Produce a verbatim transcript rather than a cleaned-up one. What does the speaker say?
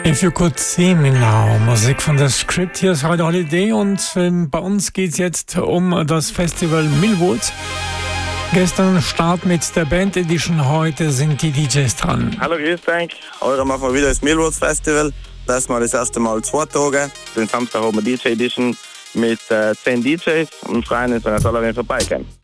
If You Could See Me Now, Musik von der Script. Hier ist heute Holiday und ähm, bei uns geht es jetzt um das Festival Millwoods. Gestern Start mit der Band Edition, heute sind die D Js dran. Hallo, grüß euch. Heute machen wir wieder das Millwoods Festival. Das mal das erste Mal zwei Tage. Den Samstag haben wir D J Edition mit äh, zehn D Js und freuen uns, wenn ihr alle vorbeikommt.